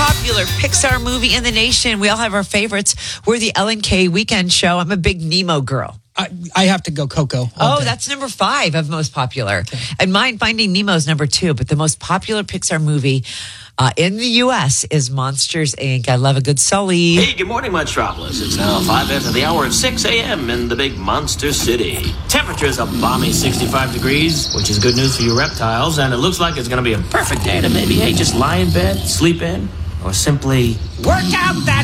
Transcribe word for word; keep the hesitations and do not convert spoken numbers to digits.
popular Pixar movie in the nation. We all have our favorites. We're the L N K Weekend Show. I'm a big Nemo girl. I, I have to go Coco. Oh, day. that's number five of most popular. Okay. And mine, Finding Nemo's number two. But the most popular Pixar movie uh, in the U S is Monsters, Incorporated. I love a good Sully. Hey, good morning, Metropolis. It's now five after the hour at six a.m. in the big Monster City. Temperature's a balmy sixty-five degrees, which is good news for you reptiles. And it looks like it's going to be a perfect day to maybe, hey, just lie in bed, sleep in, or simply work out that